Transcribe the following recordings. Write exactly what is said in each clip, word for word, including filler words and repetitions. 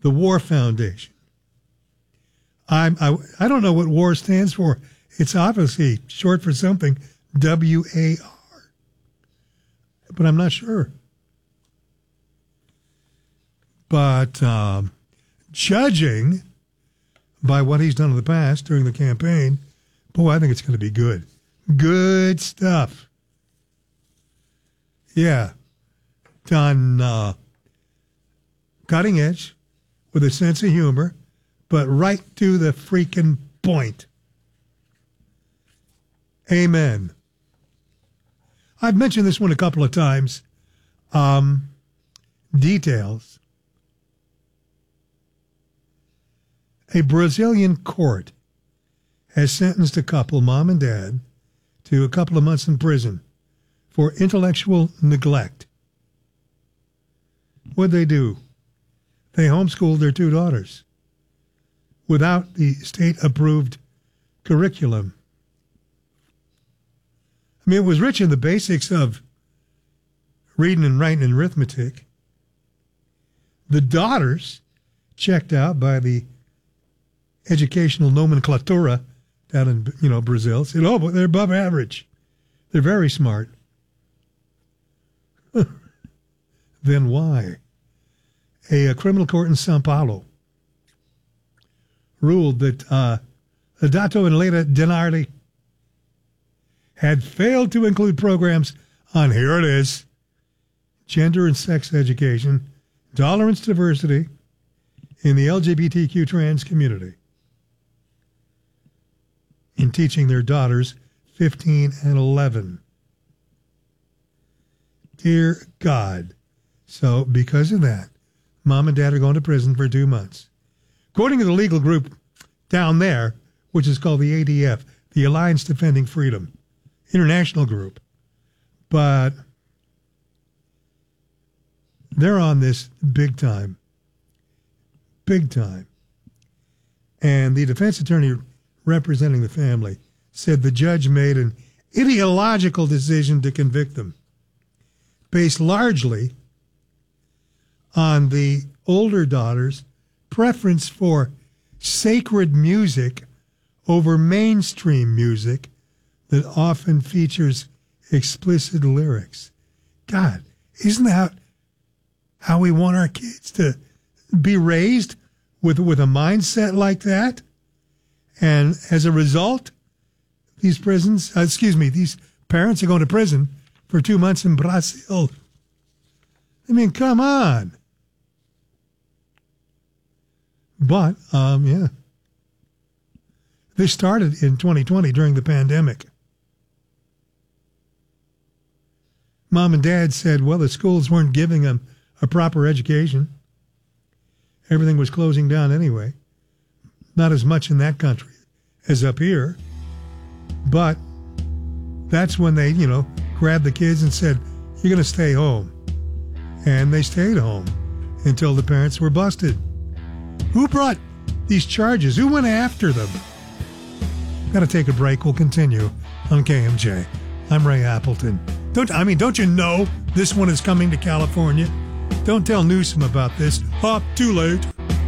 the War Foundation. I'm, I, I don't know what WAR stands for. It's obviously short for something, W A R. But I'm not sure. But um, judging by what he's done in the past during the campaign, boy, I think it's going to be good. Good stuff. Yeah. Done uh, cutting edge with a sense of humor, but right to the freaking point. Amen. I've mentioned this one a couple of times. Um, details. A Brazilian court has sentenced a couple, mom and dad, to a couple of months in prison for intellectual neglect. What'd they do? They homeschooled their two daughters without the state-approved curriculum. I mean, it was rich in the basics of reading and writing and arithmetic. The daughters, checked out by the educational nomenclatura down in, you know, Brazil, said, oh, but they're above average. They're very smart. Then why? A, a criminal court in São Paulo ruled that uh, Adato and Leila Denardi had failed to include programs on, here it is, gender and sex education, tolerance, diversity in the L G B T Q trans community in teaching their daughters, fifteen and eleven. Dear God. So because of that, mom and dad are going to prison for two months. According to the legal group down there, which is called the A D F, the Alliance Defending Freedom, international group. But they're on this big time. Big time. And the defense attorney representing the family said the judge made an ideological decision to convict them, based largely on the older daughter's preference for sacred music over mainstream music that often features explicit lyrics. God, isn't that how we want our kids to be raised, with, with a mindset like that? And as a result, these prisons, uh, excuse me, these parents are going to prison for two months in Brazil. I mean, come on. But, um, yeah. This started in twenty twenty during the pandemic. Mom and dad said, well, the schools weren't giving them a proper education. Everything was closing down anyway. Not as much in that country as up here. But that's when they, you know, grabbed the kids and said, you're going to stay home. And they stayed home until the parents were busted. Who brought these charges? Who went after them? Got to take a break. We'll continue on K M J. I'm Ray Appleton. Don't I mean, don't you know this one is coming to California? Don't tell Newsom about this. Oh, too late.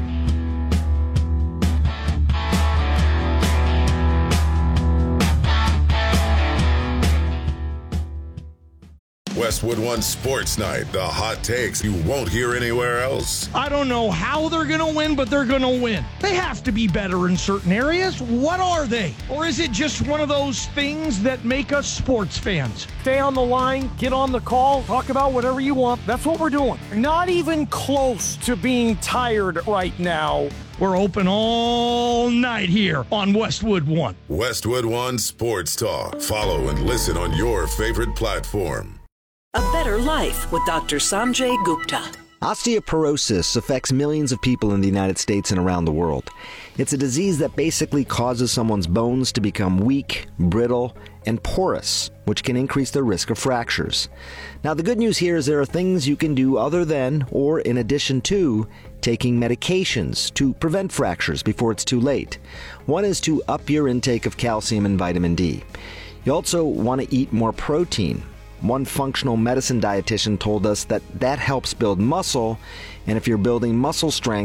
Westwood One Sports Night, the hot takes you won't hear anywhere else. I don't know how they're going to win, but they're going to win. They have to be better in certain areas. What are they? Or is it just one of those things that make us sports fans? Stay on the line, get on the call, talk about whatever you want. That's what we're doing. Not even close to being tired right now. We're open all night here on Westwood One. Westwood One Sports Talk. Follow and listen on your favorite platform. A better life with Doctor Sanjay Gupta. Osteoporosis affects millions of people in the United States and around the world. It's a disease that basically causes someone's bones to become weak, brittle, and porous, which can increase the risk of fractures. Now, the good news here is there are things you can do other than, or in addition to, taking medications to prevent fractures before it's too late. One is to up your intake of calcium and vitamin D. You also want to eat more protein. One functional medicine dietitian told us that that helps build muscle, and if you're building muscle strength,